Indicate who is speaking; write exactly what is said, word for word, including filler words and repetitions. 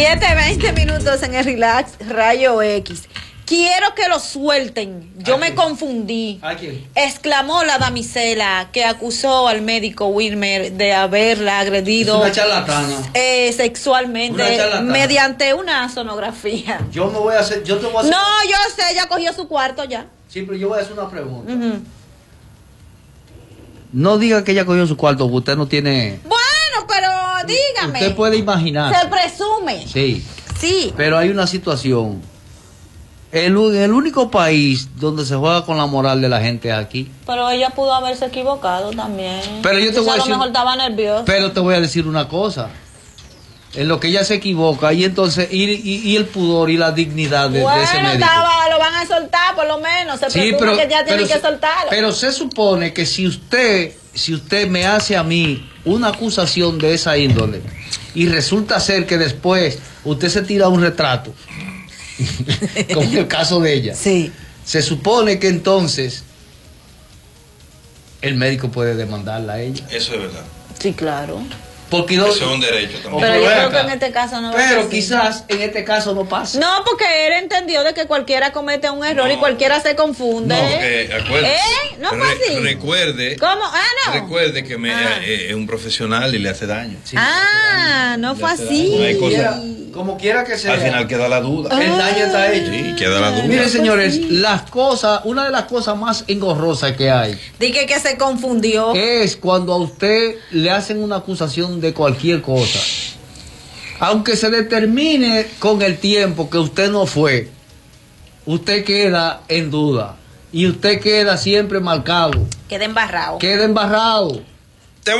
Speaker 1: siete veinte minutos en el Relax Rayo X. Quiero que lo suelten. Yo me confundí. Exclamó la damisela que acusó al médico Wilmer de haberla agredido.
Speaker 2: Es una charlatana.
Speaker 1: Eh, sexualmente
Speaker 2: Una charlatana.
Speaker 1: mediante una sonografía.
Speaker 2: Yo me voy a hacer, yo te voy a hacer.
Speaker 1: No, yo sé, ella cogió su cuarto ya.
Speaker 2: Sí, pero yo voy a hacer una pregunta.
Speaker 1: Uh-huh.
Speaker 2: No diga que ella cogió su cuarto, porque usted no tiene.
Speaker 1: Bueno, pero dígame.
Speaker 2: Usted puede imaginar.
Speaker 1: Se presume.
Speaker 2: Sí.
Speaker 1: Sí.
Speaker 2: Pero hay una situación. El, el único país donde se juega con la moral de la gente es aquí.
Speaker 1: Pero ella pudo haberse equivocado también.
Speaker 2: Pero yo te voy a
Speaker 1: a lo
Speaker 2: decir.
Speaker 1: mejor estaba nerviosa.
Speaker 2: Pero te voy a decir una cosa. En lo que ella se equivoca, y entonces, y, y, y el pudor y la dignidad de,
Speaker 1: bueno,
Speaker 2: de ese médico.
Speaker 1: Estaba, lo van a soltar por lo menos. Se
Speaker 2: Sí,
Speaker 1: presume
Speaker 2: pero,
Speaker 1: que ya tiene
Speaker 2: pero
Speaker 1: que
Speaker 2: se,
Speaker 1: soltarlo.
Speaker 2: Pero se supone que si usted, si usted me hace a mí una acusación de esa índole, y resulta ser que después usted se tira un retrato, como el caso de ella,
Speaker 1: sí.
Speaker 2: Se supone que entonces el médico puede demandarla a ella.
Speaker 3: Eso es verdad.
Speaker 1: Sí, claro.
Speaker 2: Porque no,
Speaker 3: eso es un derecho también.
Speaker 1: Pero yo creo
Speaker 2: acá.
Speaker 1: que en este caso no va
Speaker 2: Pero
Speaker 1: a ser
Speaker 2: quizás
Speaker 1: así.
Speaker 2: en este caso no pasa.
Speaker 1: No, porque él entendió de que cualquiera comete un error
Speaker 3: No.
Speaker 1: y cualquiera se confunde.
Speaker 3: No, porque, acuérdate,
Speaker 1: ¿Eh? No fue
Speaker 3: re-
Speaker 1: así.
Speaker 3: Recuerde,
Speaker 1: ¿Cómo? Ah, no.
Speaker 3: recuerde que me,
Speaker 1: Ah.
Speaker 3: eh, es un profesional y le hace daño.
Speaker 2: Sí,
Speaker 1: Ah, no fue
Speaker 3: hace
Speaker 1: así.
Speaker 3: daño. No hay cosa-
Speaker 2: Quiera- como quiera que sea.
Speaker 3: Al final queda la duda.
Speaker 1: Ah.
Speaker 2: El daño está hecho.
Speaker 3: Sí, queda la duda.
Speaker 2: Miren, señores,
Speaker 1: sí.
Speaker 2: las cosas, una de las cosas más engorrosas que hay
Speaker 1: Dije que se confundió.
Speaker 2: es cuando a usted le hacen una acusación de cualquier cosa. Aunque se determine con el tiempo que usted no fue, usted queda en duda y usted queda siempre marcado,
Speaker 1: Queda embarrado.
Speaker 2: queda embarrado.